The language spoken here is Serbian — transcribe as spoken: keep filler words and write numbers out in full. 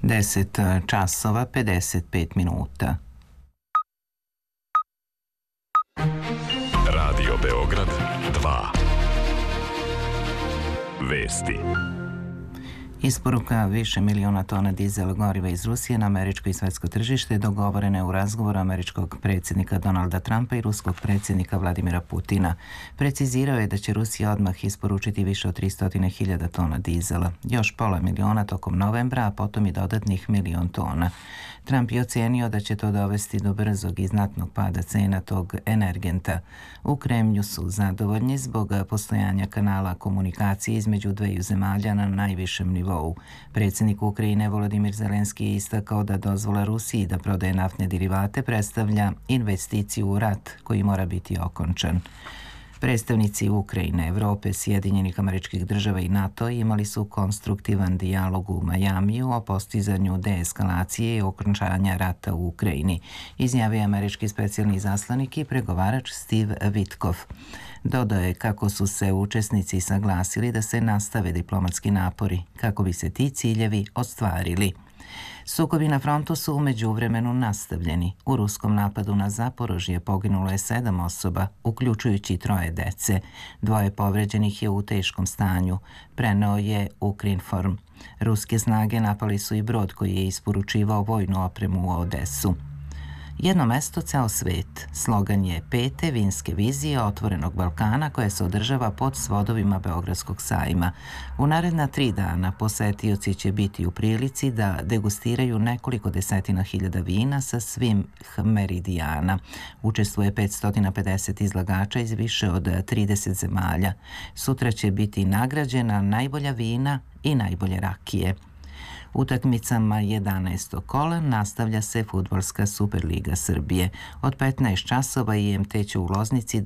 deset časova pedeset pet minuta. Radio Beograd dva. Vesti. Isporuka više miliona tona dizel goriva iz Rusije na američko i svetsko tržište dogovorena je u razgovoru američkog predsjednika Donalda Trumpa i ruskog predsjednika Vladimira Putina. Precizirao je da će Rusija odmah isporučiti više od tristo hiljada tona dizela, još pola miliona tokom novembra, a potom i dodatnih milion tona. Trump je ocenio da će to dovesti do brzog i znatnog pada cena tog energenta. U Kremlju su zadovoljni zbog postojanja kanala komunikacije između dveju zemalja na najvišem nivou. Predsjednik Ukrajine Volodimir Zelenski je istakao da dozvola Rusiji da prodaje naftne derivate predstavlja investiciju u rat koji mora biti okončan. Predstavnici Ukrajine, Evrope, Sjedinjenih Američkih Država i NATO imali su konstruktivan dijalog u Majamiju o postizanju deeskalacije i okončanja rata u Ukrajini, izjavio je američki specijalni izaslanik i pregovarač Steve Witkoff. Dodao je kako su se učesnici saglasili da se nastave diplomatski napori kako bi se ti ciljevi ostvarili. Sukobi na frontu su u međuvremenu nastavljeni. U ruskom napadu na Zaporožje poginulo je sedam osoba, uključujući troje dece. Dvoje povređenih je u teškom stanju, preneo je Ukrinform. Ruske snage napali su i brod koji je isporučivao vojnu opremu u Odesu. Jedno mesto, ceo svet. Slogan je pete vinske vizije Otvorenog Balkana koja se održava pod svodovima Beogradskog sajma. U naredna tri dana posetioci će biti u prilici da degustiraju nekoliko desetina hiljada vina sa svim meridijana. Učestvuje petsto pedeset izlagača iz više od trideset zemalja. Sutra će biti nagrađena najbolja vina i najbolje rakije. Utakmicama jedanaestog kola nastavlja se Fudbalska Superliga Srbije. Od petnaest časova I M T će u Loznici